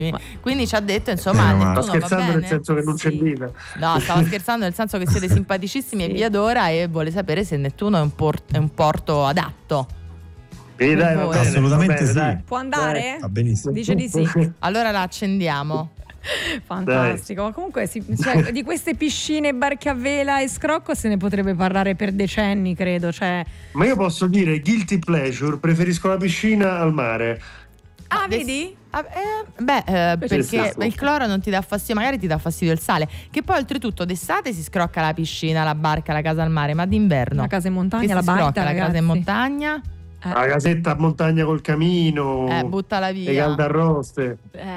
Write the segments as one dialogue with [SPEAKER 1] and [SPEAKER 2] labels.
[SPEAKER 1] Quindi ci ha detto, insomma, a Nettuno,
[SPEAKER 2] sta scherzando,
[SPEAKER 1] va bene?
[SPEAKER 2] nel senso che non c'è vita.
[SPEAKER 1] No, stavo scherzando nel senso che siete simpaticissimi e vi adora e vuole sapere se Nettuno è un porto adatto.
[SPEAKER 2] Dai, va bene,
[SPEAKER 3] assolutamente
[SPEAKER 2] va bene,
[SPEAKER 3] sì.
[SPEAKER 2] dai.
[SPEAKER 4] Può andare?
[SPEAKER 3] Va benissimo.
[SPEAKER 4] Dice di sì.
[SPEAKER 1] Allora la accendiamo.
[SPEAKER 4] Fantastico, ma comunque cioè, di queste piscine, barche a vela e scrocco se ne potrebbe parlare per decenni, credo. Cioè...
[SPEAKER 2] Ma io posso dire guilty pleasure, preferisco la piscina al mare.
[SPEAKER 4] Ah, vedi?
[SPEAKER 1] Perché il cloro non ti dà fastidio, magari ti dà fastidio il sale. Che poi oltretutto d'estate si scrocca la piscina, la barca, la casa al mare, ma d'inverno
[SPEAKER 4] La casa in montagna,
[SPEAKER 1] che
[SPEAKER 4] la
[SPEAKER 1] si
[SPEAKER 4] barca,
[SPEAKER 1] scrocca la casa in
[SPEAKER 4] ragazzi.
[SPEAKER 1] montagna.
[SPEAKER 2] La casetta a montagna col camino,
[SPEAKER 1] Buttala via.
[SPEAKER 2] le caldarroste.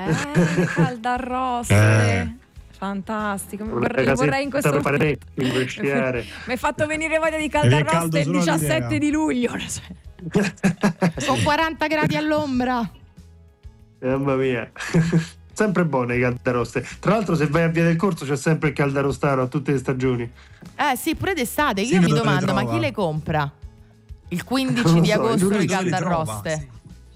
[SPEAKER 4] Caldarroste. Fantastico, vorrei in questo
[SPEAKER 2] per parecchi, in quel sciare.
[SPEAKER 4] mi hai fatto venire voglia di
[SPEAKER 3] caldo
[SPEAKER 4] caldarroste il
[SPEAKER 3] solo
[SPEAKER 4] 17
[SPEAKER 3] l'idea.
[SPEAKER 4] di luglio.
[SPEAKER 1] Con 40 gradi all'ombra.
[SPEAKER 2] Mamma mia. Sempre buone i caldaroste. Tra l'altro, se vai a Via del Corso c'è sempre il caldarostaro a tutte le stagioni.
[SPEAKER 1] Sì, pure d'estate.
[SPEAKER 3] Sì,
[SPEAKER 1] Io mi
[SPEAKER 3] dove le
[SPEAKER 1] domando, ma
[SPEAKER 3] trova?
[SPEAKER 1] chi le compra? Il 15
[SPEAKER 2] Non lo
[SPEAKER 1] di
[SPEAKER 2] so,
[SPEAKER 1] agosto
[SPEAKER 2] dove
[SPEAKER 1] le
[SPEAKER 2] le
[SPEAKER 1] caldarroste.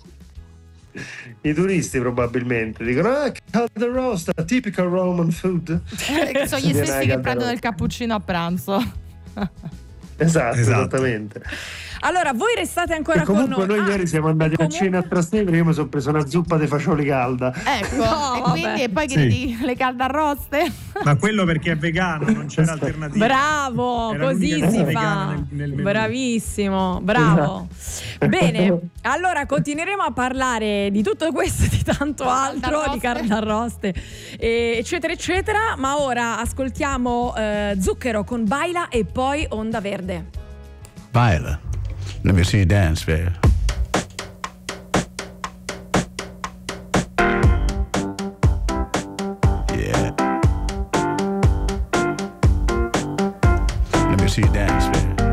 [SPEAKER 2] I turisti probabilmente dicono: ah, caldarosta, typical Roman food.
[SPEAKER 1] Sono gli stessi che prendono il cappuccino a pranzo.
[SPEAKER 2] Esatto,
[SPEAKER 3] Esatto.
[SPEAKER 2] esattamente.
[SPEAKER 4] Allora, voi restate ancora
[SPEAKER 2] E comunque
[SPEAKER 4] con noi.
[SPEAKER 2] noi ieri siamo andati
[SPEAKER 4] e
[SPEAKER 2] a cena a Trastevere. Io mi sono preso una zuppa di fagioli calda.
[SPEAKER 1] Ecco,
[SPEAKER 4] No,
[SPEAKER 1] e
[SPEAKER 4] vabbè.
[SPEAKER 1] quindi e poi
[SPEAKER 3] Sì.
[SPEAKER 1] credi le caldarroste?
[SPEAKER 3] Ma quello perché è vegano, non c'era alternativa.
[SPEAKER 4] Bravo,
[SPEAKER 3] Era
[SPEAKER 4] così
[SPEAKER 3] l'unica cosa
[SPEAKER 4] si
[SPEAKER 3] vegana
[SPEAKER 4] fa.
[SPEAKER 3] nel menù.
[SPEAKER 4] Bravissimo, bravo. Bene, allora continueremo a parlare di tutto questo e di tanto altro, di caldarroste, eccetera, eccetera. Ma ora ascoltiamo Zucchero con Baila e poi Onda Verde.
[SPEAKER 5] Baila. Let me see you dance, baby. Yeah. Let me see you dance, baby.